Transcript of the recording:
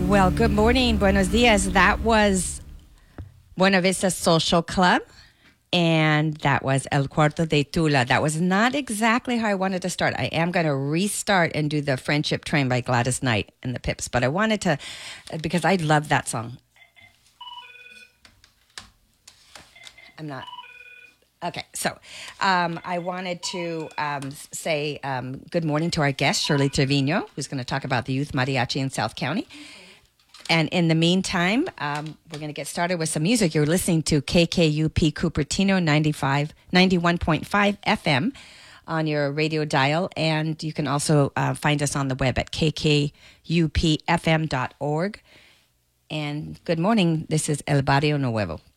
Well, good morning, buenos dias. That was Buena Vista Social Club, and that was El Cuarto de Tula. That was not exactly how I wanted to start. I am going to restart and do the Friendship Train by Gladys Knight and the Pips, but I wanted to, because I love that song. I'm not. Okay, so I wanted to say good morning to our guest, Shirley Trevino, who's going to talk about the Youth Mariachi in South County. And in the meantime, we're going to get started with some music. You're listening to KKUP Cupertino 91.5 FM on your radio dial. And you can also find us on the web at kkupfm.org. And good morning. This is El Barrio Nuevo.